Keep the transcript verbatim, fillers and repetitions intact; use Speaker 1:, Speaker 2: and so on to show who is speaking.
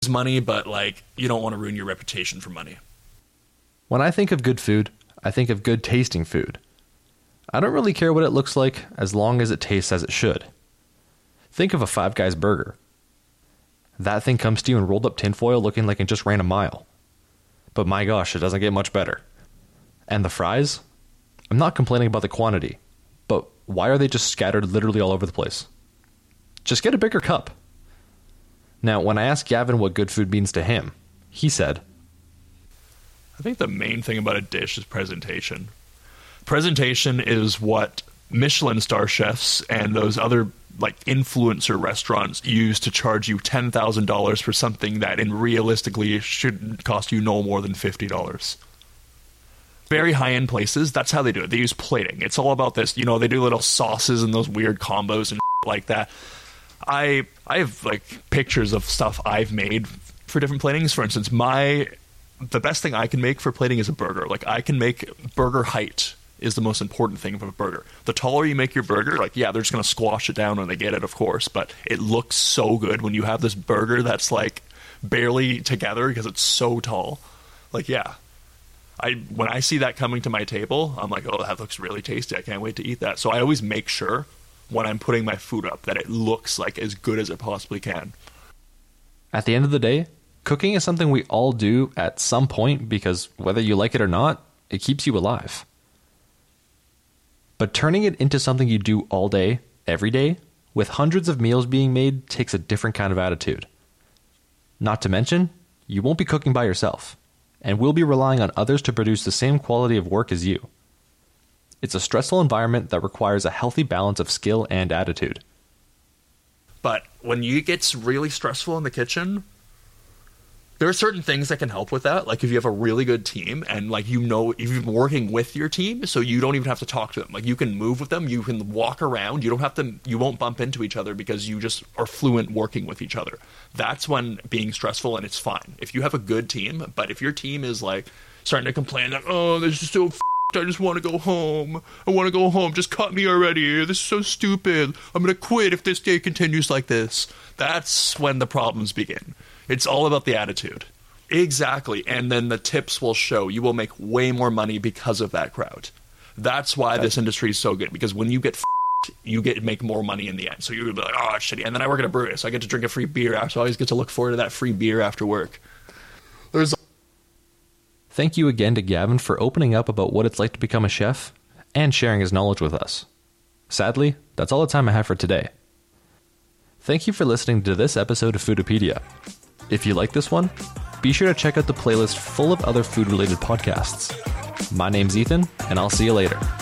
Speaker 1: money, but like you don't want to ruin your reputation for money.
Speaker 2: When I think of good food, I think of good tasting food. I don't really care what it looks like as long as it tastes as it should. Think of a Five Guys burger. That thing comes to you in rolled up tinfoil looking like it just ran a mile. But my gosh, it doesn't get much better. And the fries? I'm not complaining about the quantity, but why are they just scattered literally all over the place? Just get a bigger cup. Now, when I asked Gavin what good food means to him, he said,
Speaker 1: I think the main thing about a dish is presentation. Presentation is what Michelin star chefs and those other like influencer restaurants use to charge you ten thousand dollars for something that in realistically should cost you no more than fifty dollars. Very high-end places, that's how they do it. They use plating. It's all about this, you know, they do little sauces and those weird combos and like that. I I have like pictures of stuff I've made for different platings. For instance, my the best thing I can make for plating is a burger. Like I can make burger height is the most important thing of a burger. The taller you make your burger, like, yeah, they're just going to squash it down when they get it, of course, but it looks so good when you have this burger that's, like, barely together because it's so tall. Like, yeah. I when I see that coming to my table, I'm like, oh, that looks really tasty. I can't wait to eat that. So I always make sure when I'm putting my food up that it looks, like, as good as it possibly can.
Speaker 2: At the end of the day, cooking is something we all do at some point because whether you like it or not, it keeps you alive. But turning it into something you do all day, every day, with hundreds of meals being made takes a different kind of attitude. Not to mention, you won't be cooking by yourself, and will be relying on others to produce the same quality of work as you. It's a stressful environment that requires a healthy balance of skill and attitude.
Speaker 1: But when it gets really stressful in the kitchen, there are certain things that can help with that. Like if you have a really good team and like, you know, if you've been working with your team, so you don't even have to talk to them. Like you can move with them, you can walk around, you don't have to, you won't bump into each other because you just are fluent working with each other. That's when being stressful, and it's fine. If you have a good team, but if your team is like starting to complain like, oh, this is so f***ed, I just want to go home. I want to go home. Just cut me already. This is so stupid. I'm going to quit if this day continues like this. That's when the problems begin. It's all about the attitude. Exactly. And then the tips will show. You will make way more money because of that crowd. That's why this industry is so good. Because when you get f***ed, you get make more money in the end. So you're going to be like, oh, shitty. And then I work at a brewery, so I get to drink a free beer. So I always get to look forward to that free beer after work. There's.
Speaker 2: Thank you again to Gavin for opening up about what it's like to become a chef and sharing his knowledge with us. Sadly, that's all the time I have for today. Thank you for listening to this episode of Foodopedia. If you like this one, be sure to check out the playlist full of other food-related podcasts. My name's Ethan, and I'll see you later.